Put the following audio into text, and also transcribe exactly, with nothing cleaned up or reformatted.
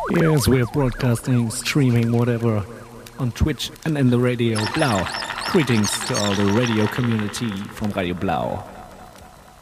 Yes, we're broadcasting, streaming, whatever, on Twitch and in the Radio Blau. Greetings to all the radio community from Radio Blau.